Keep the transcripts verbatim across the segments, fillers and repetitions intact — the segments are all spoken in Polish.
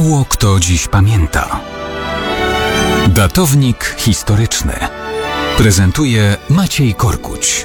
Mało kto dziś pamięta. Datownik historyczny prezentuje Maciej Korkuć.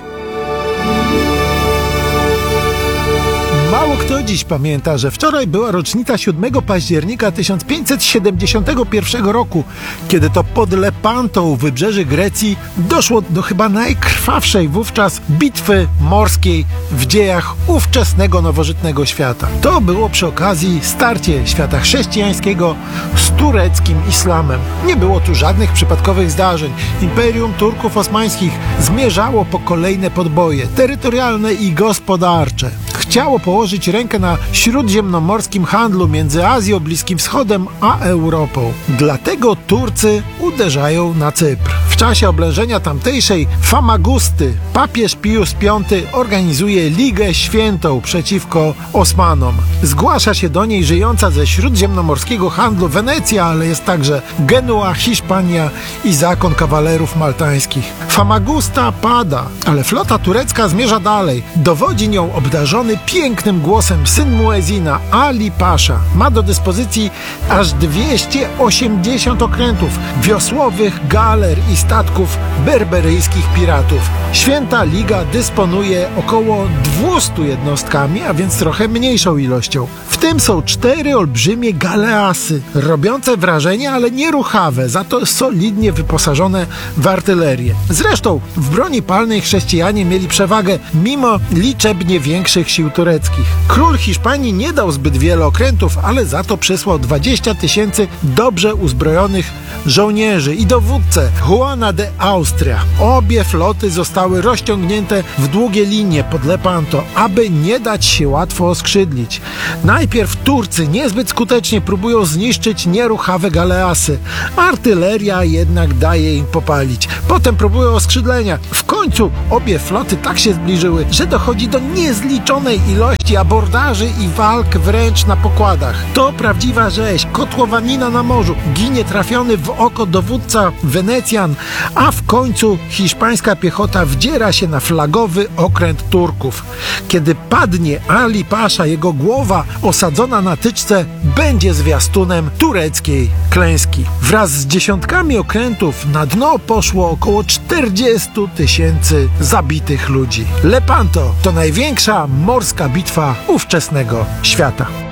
Mało kto dziś pamięta, że wczoraj była rocznica siódmego października tysiąc pięćset siedemdziesiątego pierwszego roku, kiedy to pod Lepantą u wybrzeży Grecji doszło do chyba najkrwawszej wówczas bitwy morskiej w dziejach ówczesnego nowożytnego świata. To było przy okazji starcie świata chrześcijańskiego z tureckim islamem. Nie było tu żadnych przypadkowych zdarzeń. Imperium Turków Osmańskich zmierzało po kolejne podboje terytorialne i gospodarcze. Chciało położyć rękę na śródziemnomorskim handlu między Azją, Bliskim Wschodem a Europą. Dlatego Turcy uderzają na Cypr. W czasie oblężenia tamtejszej Famagusty papież Pius piąty organizuje Ligę Świętą przeciwko Osmanom. Zgłasza się do niej żyjąca ze śródziemnomorskiego handlu Wenecja, ale jest także Genua, Hiszpania i zakon kawalerów maltańskich. Famagusta pada, ale flota turecka zmierza dalej. Dowodzi nią obdarzony pięknym głosem syn Muezina, Ali Pasza. Ma do dyspozycji aż dwieście osiemdziesiąt okrętów, wiosłowych galer i statków berberyjskich piratów. Święta Liga dysponuje około dwustu jednostkami, a więc trochę mniejszą ilością. W tym są cztery olbrzymie galeasy, robiące wrażenie, ale nieruchawe, za to solidnie wyposażone w artylerię. Zresztą w broni palnej chrześcijanie mieli przewagę mimo liczebnie większych sił tureckich. Król Hiszpanii nie dał zbyt wiele okrętów, ale za to przysłał dwadzieścia tysięcy dobrze uzbrojonych żołnierzy i dowódcę Juana de Austria. Obie floty zostały rozciągnięte w długie linie pod Lepanto, aby nie dać się łatwo oskrzydlić. Najpierw Turcy niezbyt skutecznie próbują zniszczyć nieruchawe galeasy. Artyleria jednak daje im popalić. Potem próbują oskrzydlenia. W końcu obie floty tak się zbliżyły, że dochodzi do niezliczonej ilości abordaży i walk wręcz na pokładach. To prawdziwa rzeź, kotłowanina na morzu. Ginie trafiony w oko dowódca Wenecjan, a w końcu hiszpańska piechota wdziera się na flagowy okręt Turków. Kiedy padnie Ali Pasza, jego głowa osadzona na tyczce będzie zwiastunem tureckiej klęski. Wraz z dziesiątkami okrętów na dno poszło około czterdziestu tysięcy zabitych ludzi. Lepanto to największa morska bitwa ówczesnego świata.